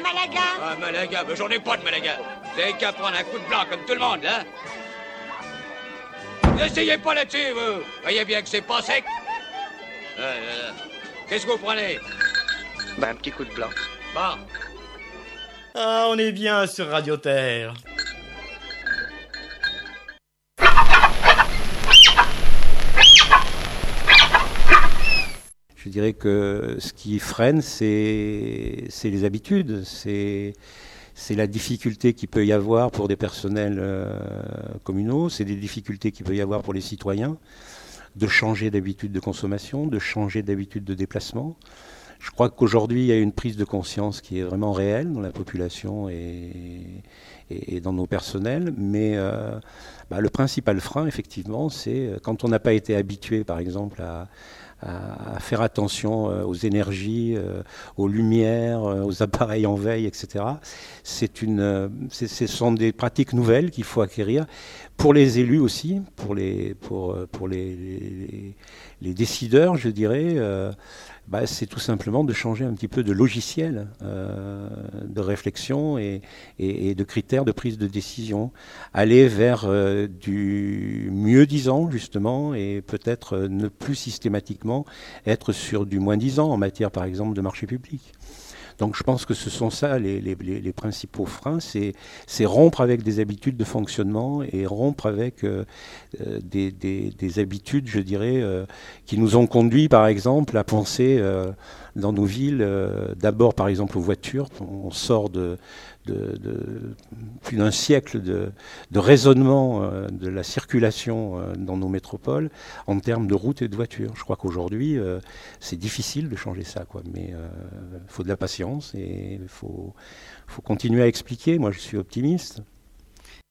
Malaga. Ah, Malaga, mais j'en ai pas de Malaga. Vous avez qu'à prendre un coup de blanc comme tout le monde, là. N'essayez pas là-dessus, vous. Voyez bien que c'est pas sec. Qu'est-ce que vous prenez? Bah, un petit coup de blanc. Bon. Ah, on est bien sur Radio Terre. Je dirais que ce qui freine, c'est les habitudes, c'est la difficulté qu'il peut y avoir pour des personnels communaux, c'est des difficultés qu'il peut y avoir pour les citoyens de changer d'habitude de consommation, de changer d'habitude de déplacement. Je crois qu'aujourd'hui, il y a une prise de conscience qui est vraiment réelle dans la population et dans nos personnels, mais le principal frein, effectivement, c'est quand on n'a pas été habitué, par exemple, à faire attention aux énergies, aux lumières, aux appareils en veille, etc. Ce sont des pratiques nouvelles qu'il faut acquérir pour les élus aussi, pour les décideurs, je dirais. C'est tout simplement de changer un petit peu de logiciel de réflexion et de critères de prise de décision. Aller vers du mieux-disant, justement, et peut-être ne plus systématiquement être sur du moins-disant en matière, par exemple, de marché public. Donc je pense que ce sont ça les principaux freins, c'est rompre avec des habitudes de fonctionnement et rompre avec des habitudes, je dirais, qui nous ont conduit par exemple à penser dans nos villes, d'abord par exemple aux voitures, on sort de plus d'un siècle de raisonnement de la circulation dans nos métropoles en termes de routes et de voitures. Je crois qu'aujourd'hui, c'est difficile de changer ça, quoi. Mais il faut de la patience et il faut continuer à expliquer. Moi, je suis optimiste.